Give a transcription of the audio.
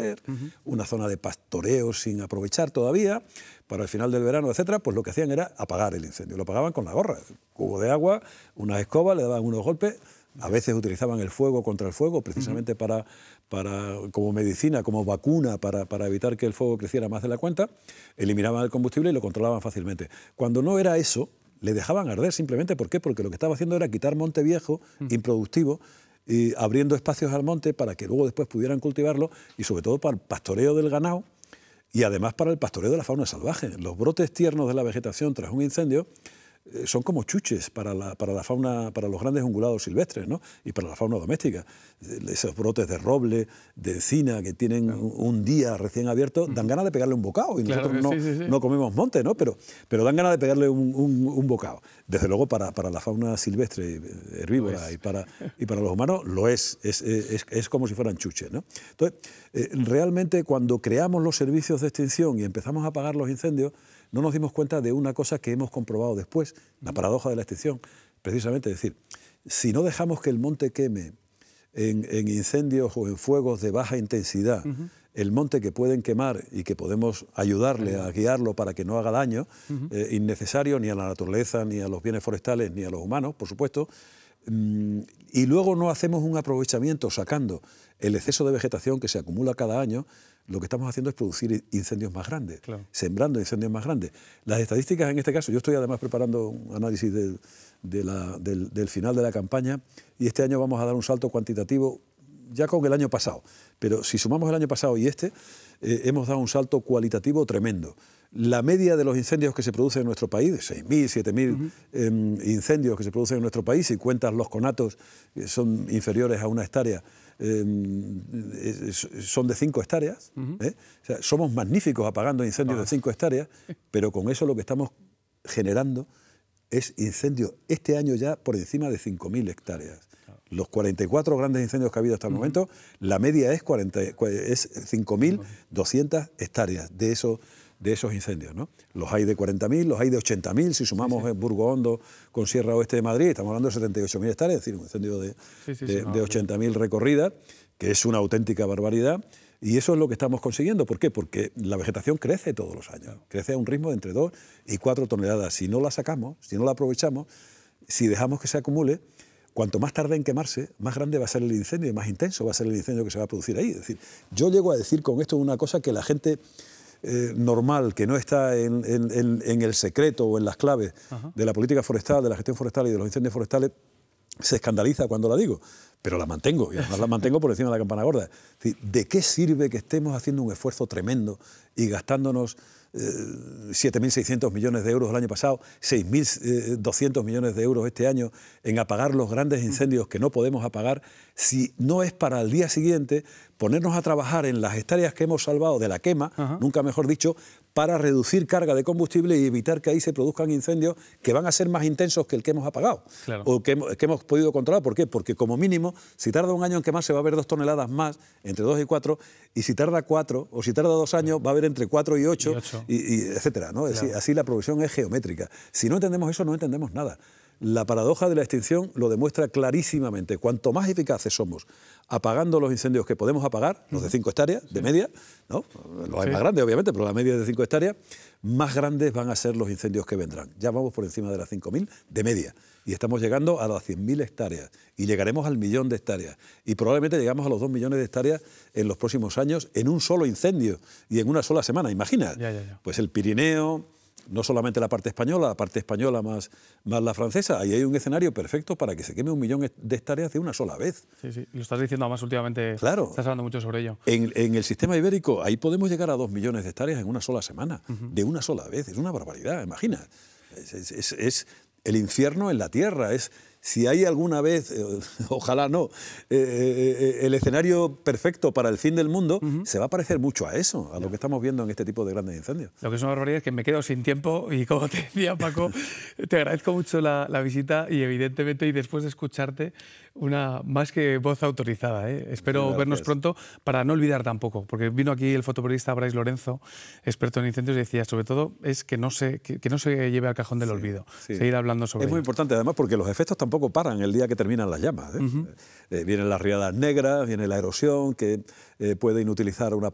hacer, una zona de pastoreo sin aprovechar todavía, para el final del verano, etcétera, pues lo que hacían era apagar el incendio. Lo apagaban con la gorra, un cubo de agua, unas escobas, le daban unos golpes. A veces utilizaban el fuego contra el fuego, precisamente como medicina, como vacuna, para evitar que el fuego creciera más de la cuenta. Eliminaban el combustible y lo controlaban fácilmente. Cuando no era eso, le dejaban arder simplemente. ¿Por qué? Porque lo que estaba haciendo era quitar monte viejo, improductivo, y abriendo espacios al monte para que luego después pudieran cultivarlo, y sobre todo para el pastoreo del ganado y además para el pastoreo de la fauna salvaje. Los brotes tiernos de la vegetación tras un incendio son como chuches para la fauna, para los grandes ungulados silvestres, ¿no? Y para la fauna doméstica. Esos brotes de roble, de encina, que tienen un día recién abierto, dan ganas de pegarle un bocado. Y nosotros no comemos monte, ¿no? Pero dan ganas de pegarle un bocado. Desde luego, para la fauna silvestre, herbívora, y para los humanos, lo es como si fueran chuches, ¿no? Entonces, realmente, cuando creamos los servicios de extinción y empezamos a apagar los incendios, no nos dimos cuenta de una cosa que hemos comprobado después, la paradoja de la extinción, precisamente. Es decir, si no dejamos que el monte queme en incendios o en fuegos de baja intensidad, el monte que pueden quemar y que podemos ayudarle a guiarlo para que no haga daño innecesario ni a la naturaleza, ni a los bienes forestales, ni a los humanos, por supuesto, y luego no hacemos un aprovechamiento sacando el exceso de vegetación que se acumula cada año, lo que estamos haciendo es producir incendios más grandes, sembrando incendios más grandes. Las estadísticas en este caso, yo estoy además preparando un análisis del final de la campaña, y este año vamos a dar un salto cuantitativo ya con el año pasado, pero si sumamos el año pasado y hemos dado un salto cualitativo tremendo. La media de los incendios que se producen en nuestro país, 6.000, 7.000 incendios que se producen en nuestro país, si cuentas los conatos, que son inferiores a 1 hectárea, son de 5 hectáreas. O sea, somos magníficos apagando incendios de 5 hectáreas, pero con eso lo que estamos generando es incendios este año ya por encima de 5.000 hectáreas. Los 44 grandes incendios que ha habido hasta el momento, la media es 5.200 hectáreas de esos incendios, ¿no? Los hay de 40.000, los hay de 80.000, si sumamos Burgo Hondo con Sierra Oeste de Madrid, estamos hablando de 78.000 hectáreas, es decir, un incendio de 80.000 recorridas, que es una auténtica barbaridad, y eso es lo que estamos consiguiendo. ¿Por qué? Porque la vegetación crece todos los años, crece a un ritmo de entre 2 y 4 toneladas. Si no la sacamos, si no la aprovechamos, si dejamos que se acumule, cuanto más tarde en quemarse, más grande va a ser el incendio y más intenso va a ser el incendio que se va a producir ahí. Es decir, yo llego a decir con esto una cosa que la gente normal, que no está en el secreto o en las claves de la política forestal, de la gestión forestal y de los incendios forestales, se escandaliza cuando la digo, pero la mantengo, y además la mantengo por encima de la campana gorda. Es decir, ¿de qué sirve que estemos haciendo un esfuerzo tremendo y gastándonos 7.600 millones de euros el año pasado, 6.200 millones de euros este año en apagar los grandes incendios que no podemos apagar, si no es para el día siguiente ponernos a trabajar en las hectáreas que hemos salvado de la quema, nunca mejor dicho, para reducir carga de combustible y evitar que ahí se produzcan incendios que van a ser más intensos que el que hemos apagado o que hemos podido controlar? ¿Por qué? Porque como mínimo, si tarda 1 año en quemarse va a haber 2 toneladas más, entre 2 y 4, y si tarda 4 o si tarda 2 años va a haber entre 4 y 8, y etcétera, ¿no? Es decir, así la progresión es geométrica. Si no entendemos eso, no entendemos nada. La paradoja de la extinción lo demuestra clarísimamente. Cuanto más eficaces somos apagando los incendios que podemos apagar, los de 5 hectáreas, de media, ¿no? Los hay más grandes, obviamente, pero la media es de 5 hectáreas, más grandes van a ser los incendios que vendrán. Ya vamos por encima de las 5.000 de media y estamos llegando a las 100.000 hectáreas y llegaremos al 1.000.000 de hectáreas y probablemente llegamos a los 2 millones de hectáreas en los próximos años en un solo incendio y en una sola semana. Imagina, pues el Pirineo, no solamente la parte española más la francesa, ahí hay un escenario perfecto para que se queme 1.000.000 de hectáreas de una sola vez. Sí, lo estás diciendo además últimamente, claro. Estás hablando mucho sobre ello. En el sistema ibérico, ahí podemos llegar a 2 millones de hectáreas en una sola semana, de una sola vez, es una barbaridad, imagina. Es el infierno en la tierra, si hay alguna vez, ojalá no, el escenario perfecto para el fin del mundo, se va a parecer mucho a eso, a lo que estamos viendo en este tipo de grandes incendios. Lo que es una barbaridad es que me quedo sin tiempo y, como te decía, Paco, te agradezco mucho la visita y, evidentemente, y después de escucharte, una más que voz autorizada. Espero vernos pronto para no olvidar tampoco, porque vino aquí el fotoperiodista Brais Lorenzo, experto en incendios, y decía, sobre todo, es que no se lleve al cajón del olvido, seguir hablando sobre ello. Es muy importante, además, porque los efectos tampoco paran el día que terminan las llamas. Vienen las riadas negras, viene la erosión, que puede inutilizar una